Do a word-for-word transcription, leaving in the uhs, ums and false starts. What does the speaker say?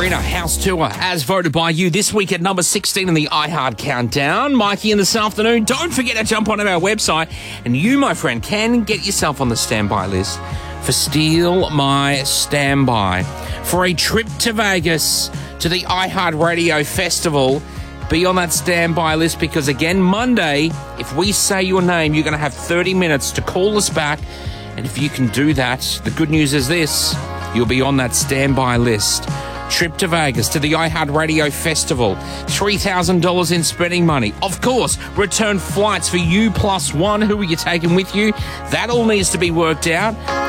Arena House Tour, as voted by you this week at number sixteen in the iHeart Countdown. Mikey in this afternoon. Don't forget to jump onto our website, and you, my friend, can get yourself on the standby list for Steal My Standby for a trip to Vegas to the iHeart Radio Festival. Be on that standby list because, again, Monday, if we say your name, you're going to have thirty minutes to call us back. And if you can do that, the good news is this: you'll be on that standby list. Trip to Vegas to the iHeart Radio Festival. three thousand dollars in spending money. Of course, return flights for you plus one. Who are you taking with you? That all needs to be worked out.